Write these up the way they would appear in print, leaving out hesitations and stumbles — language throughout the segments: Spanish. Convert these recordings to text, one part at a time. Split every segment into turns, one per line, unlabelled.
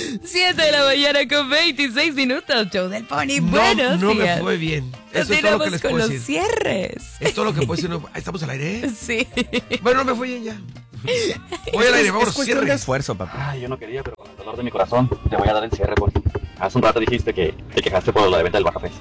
7 de la mañana con 26 minutos. Show del Pony. Buenos
No
días.
me fue bien. Eso es todo lo que les puedo decir.
Los cierres.
Es todo lo que puedo decir. No, ¿estamos al aire?
Sí.
Bueno, no me fue bien ya. Voy al aire, vamos.
Es cuestión de esfuerzo, papá.
Ay, yo no quería, pero con el dolor de mi corazón te voy a dar el cierre, Pony. Hace un rato dijiste que te quejaste por la de venta del Baja Fest.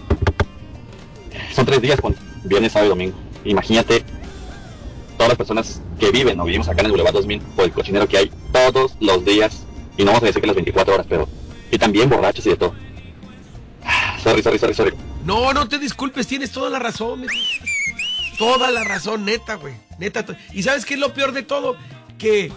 Son 3 días, Pony. Viernes, sábado y domingo. Imagínate todas las personas que viven o vivimos acá en el Boulevard 2000 por el cochinero que hay todos los días. Y no vamos a decir que las 24 horas, pero... Y también borrachos y de todo. Sorry.
No te disculpes, tienes toda la razón. Toda la razón, neta, güey. Neta. ¿Y sabes qué es lo peor de todo? Que...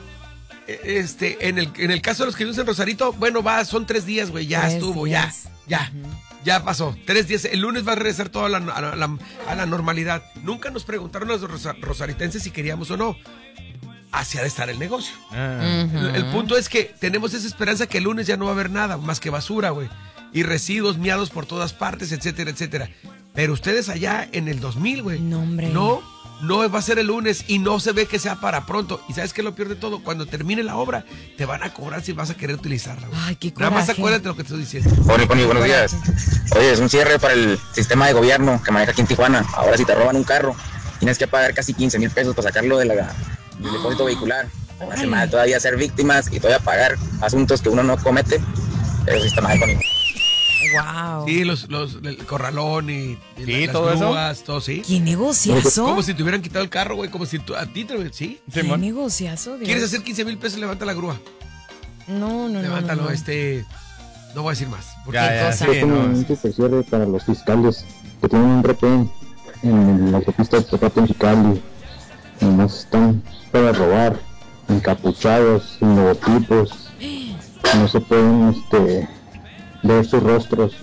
en el caso de los que viven en Rosarito, bueno, son 3 días, güey, ya estuvo, ya. Ya pasó, 3 días, el lunes va a regresar todo a la normalidad. Nunca nos preguntaron los rosaritenses si queríamos o no. Así ha de estar el negocio. El punto es que tenemos esa esperanza que el lunes ya no va a haber nada, más que basura, güey. Y residuos miados por todas partes, etcétera, etcétera. Pero ustedes allá en el 2000, güey.
No, hombre.
No va a ser el lunes y no se ve que sea para pronto. ¿Y sabes qué es lo peor de todo? Cuando termine la obra, te van a cobrar si vas a querer utilizarla, güey.
Ay, qué coraje.
Nada más acuérdate de lo que te estoy diciendo.
Pony, buenos días. Oye, es un cierre para el sistema de gobierno que maneja aquí en Tijuana. Ahora si te roban un carro, tienes que pagar casi 15,000 pesos para sacarlo del depósito vehicular. Me hace mal todavía ser víctimas y todavía pagar asuntos que uno no comete. Pero sí está mal, Pony.
Wow.
Sí, el corralón y
sí,
las
todo
grúas,
eso.
todo, sí.
¿Qué negociazo?
Como si te hubieran quitado el carro, güey, como si a ti te... ¿Sí?
¿Qué negociazo? Dios.
¿Quieres hacer 15,000 pesos? Levanta la grúa.
No.
Levántalo, no voy a decir más.
¿Qué cosa?
Sí,
Se cierre para los fiscales que tienen un retén en la autopista de Tecate en Mexicali. Nomás están para robar, encapuchados, sin logotipos. No se pueden ver sus rostros.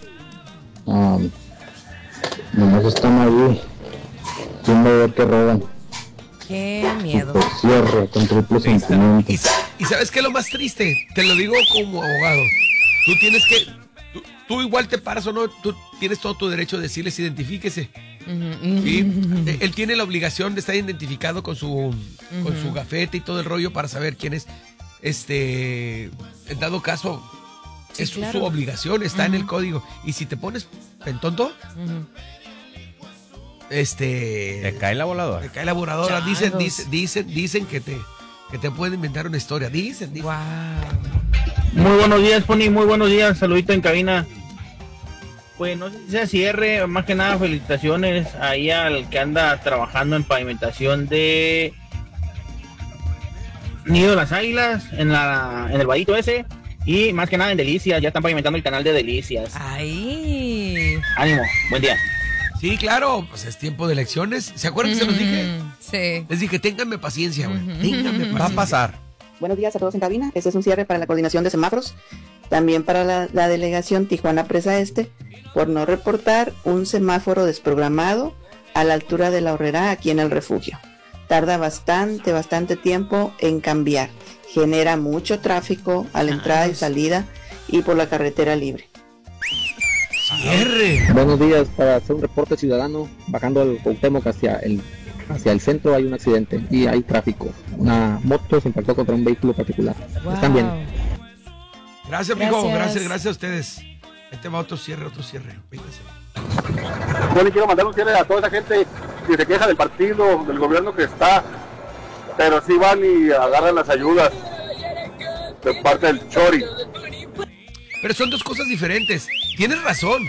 Nomás están ahí viendo a ver qué roban.
Qué miedo.
Por cierre, con triple sentimiento.
¿Y sabes qué es lo más triste? Te lo digo como abogado. Tú tienes que... Tú igual te paras o no, tú tienes todo tu derecho de decirles identifíquese. ¿Sí? Él tiene la obligación de estar identificado con su gafete y todo el rollo para saber quién es. En dado caso,
sí,
es
claro.
su obligación, está en el código. Y si te pones en tonto,
te cae la voladora.
Te cae la voladora.
Changos.
Dicen que te pueden inventar una historia. Dicen.
Wow.
Muy buenos días, Pony, muy buenos días, saludito en cabina. Pues no sé si sea cierre, más que nada felicitaciones ahí al que anda trabajando en pavimentación de Nido de las Águilas, en el vadito ese, y más que nada en Delicias, ya están pavimentando el canal de Delicias.
Ay.
Ánimo, buen día.
Sí, claro, pues es tiempo de elecciones. ¿Se acuerdan que se los dije?
Sí.
Les dije, ténganme paciencia, güey. Ténganme paciencia.
Va a pasar.
Buenos días a todos en cabina. Este es un cierre para la coordinación de semáforos, también para la delegación Tijuana Presa Este, por no reportar un semáforo desprogramado a la altura de la Horrera aquí en el refugio. Tarda bastante tiempo en cambiar. Genera mucho tráfico a la entrada y salida y por la carretera libre.
¡Cierre!
Buenos días, para hacer un reporte ciudadano, bajando al Cuauhtémoc hacia el centro hay un accidente y hay tráfico. Una moto se impactó contra un vehículo particular.
Wow.
Están bien.
Gracias, amigo. Gracias a ustedes. Este va otro cierre. Véngase.
Yo le quiero mandar un cierre a toda esa gente que se queja del partido, del gobierno que está, pero sí van y agarran las ayudas de parte del Chori.
Pero son dos cosas diferentes. Tienes razón.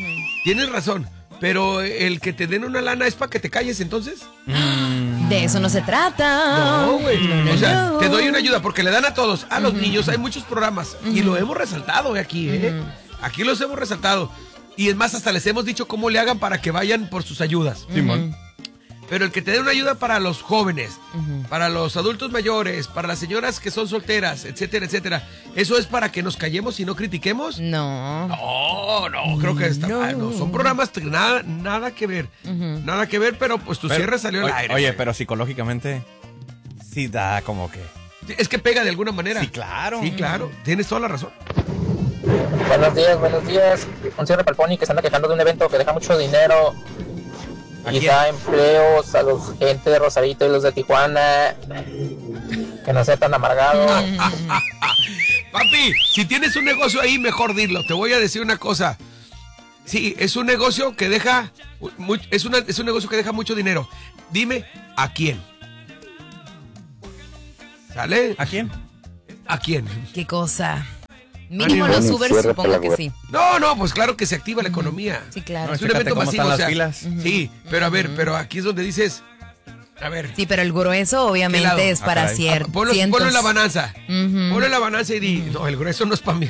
Pero el que te den una lana es para que te calles, entonces.
De eso no se trata.
No, güey.
No.
O sea, te doy una ayuda porque le dan a todos, a los niños. Hay muchos programas y lo hemos resaltado aquí, Aquí los hemos resaltado. Y es más, hasta les hemos dicho cómo le hagan para que vayan por sus ayudas.
Simón.
Pero el que te dé una ayuda para los jóvenes, para los adultos mayores, para las señoras que son solteras, etcétera, etcétera, ¿eso es para que nos callemos y no critiquemos?
No.
No, creo que está mal. No, son programas que nada que ver. Nada que ver, pero pues tu cierre salió al aire.
Oye,
güey.
pero psicológicamente sí da como que...
Es que pega de alguna manera.
Sí, claro.
Sí, claro. Tienes toda la razón.
Buenos días. Un cierre para el Pony que se anda quejando de un evento que deja mucho dinero y da empleos a los gente de Rosarito y los de Tijuana.
Que no sea tan amargado.
Papi, si tienes un negocio ahí, mejor dilo. Te voy a decir una cosa. Sí, es un negocio que deja es un negocio que deja mucho dinero. Dime, ¿a quién? ¿Sale?
¿A quién?
¿A quién?
¿Qué cosa? Mínimo los Uber, supongo que sí.
No, pues claro que se activa la economía.
Sí, claro.
No,
Es un evento
cómo
masivo,
están
o sea,
las filas.
Sí, pero a ver, pero aquí es donde dices, a ver.
Sí, pero el grueso obviamente es para cientos.
Ponlo en la balanza. Ponlo en la balanza y di, no, el grueso no es para mí.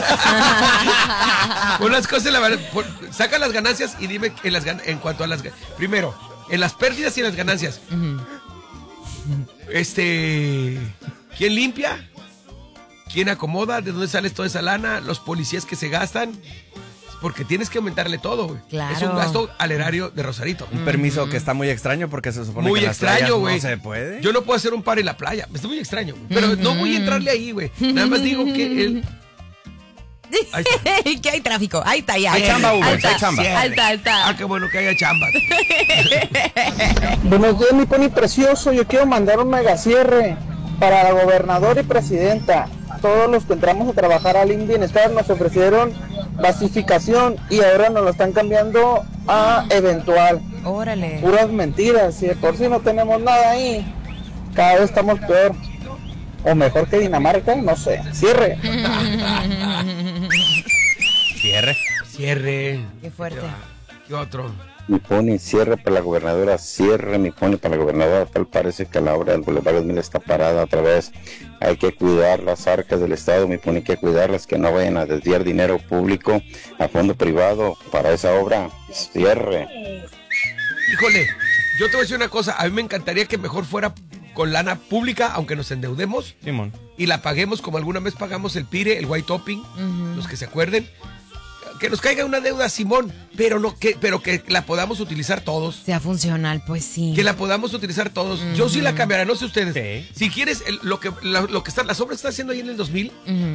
Pon las cosas en la balanza. Saca las ganancias y dime en cuanto a las... Primero, en las pérdidas y en las ganancias. ¿Quién limpia? ¿Quién acomoda? ¿De dónde sale toda esa lana? Los policías que se gastan. Porque tienes que aumentarle todo, güey.
Claro.
Es un gasto al erario de Rosarito.
Un permiso que está muy extraño porque se supone
Muy
que en las
extraño,
playas
güey.
no se puede.
Yo no puedo hacer un par en la playa. Está muy extraño, güey. Pero no voy a entrarle ahí, güey. Nada más digo que él...
Que hay tráfico. Ahí está, ya.
Hay chamba, Hugo,
Ahí está.
hay chamba.
Ahí está.
Ah, qué bueno que haya chamba.
Buenos días, mi Pony precioso. Yo quiero mandar un megacierre para la gobernadora y presidenta. Todos los que entramos a trabajar al Bienestar nos ofrecieron basificación y ahora nos lo están cambiando a eventual.
Órale.
Puras mentiras. Si de por sí no tenemos nada ahí, cada vez estamos peor. O mejor que Dinamarca, no sé. Cierre.
Cierre.
Qué fuerte.
¿Qué otro?
Mi Pony, cierre para la gobernadora, cierre mi Pony para la gobernadora. Tal parece que la obra del Boulevard 2000 está parada otra vez. Hay que cuidar las arcas del Estado, mi Pony, hay que cuidarlas, que no vayan a desviar dinero público a fondo privado para esa obra. Cierre.
Híjole, yo te voy a decir una cosa. A mí me encantaría que mejor fuera con lana pública, aunque nos endeudemos.
Simón.
Y la paguemos como alguna vez pagamos el PIRE, el White Topping, los que se acuerden. Que nos caiga una deuda, Simón, pero que la podamos utilizar todos.
Sea funcional, pues sí.
Que la podamos utilizar todos. Yo sí la cambiaré, no sé ustedes.
Sí.
Si quieres, lo que están, las obras que están haciendo ahí en el 2000,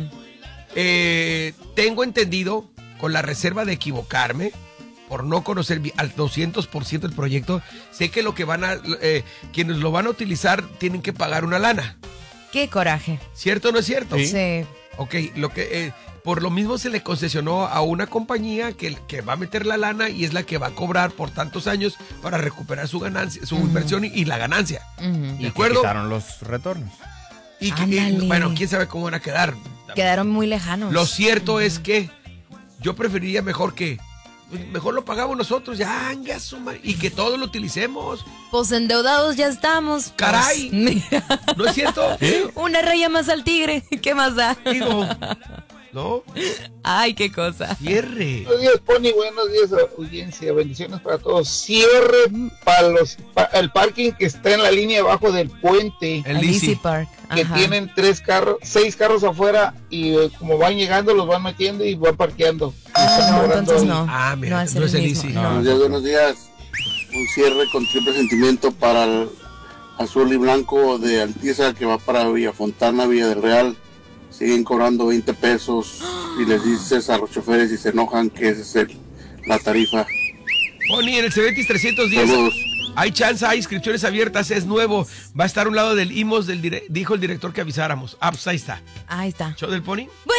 tengo entendido, con la reserva de equivocarme, por no conocer al 200% el proyecto, sé que lo que quienes lo van a utilizar tienen que pagar una lana.
Qué coraje.
¿Cierto o no es cierto?
Sí.
Ok, por lo mismo se le concesionó a una compañía que va a meter la lana y es la que va a cobrar por tantos años para recuperar su ganancia, su inversión y la ganancia.
¿De
acuerdo?
Quitaron los retornos.
Y bueno, quién sabe cómo van a quedar.
Quedaron muy lejanos.
Lo cierto es que yo preferiría mejor lo pagamos nosotros, ya, y que todos lo utilicemos.
Pues endeudados ya estamos.
¡Caray!
Pues,
¿No es cierto?
una raya más al tigre. ¿Qué más da?
Digo, ¿no?
Ay, qué cosa.
Cierre.
Buenos días, Pony. Buenos días, audiencia. Bendiciones para todos. Cierre para el parking que está en la línea abajo del puente.
El Easy
Park.
Que tienen 6 carros afuera y como van llegando los van metiendo y van parqueando.
No, entonces no.
Ah, mira,
no es el
Easy.
mismo.
Buenos días. Un cierre con triple sentimiento para el azul y blanco de Altiza que va para Villa Fontana, Villa del Real. Siguen cobrando 20 pesos y les dices a los choferes y se enojan que esa es la tarifa.
Pony, en el Cebetis 310
Saludos.
hay chance, hay inscripciones abiertas, es nuevo. Va a estar a un lado del IMOS, dijo el director que avisáramos. Ah, pues ahí está.
Ahí está.
¿Show del Pony?
Bueno.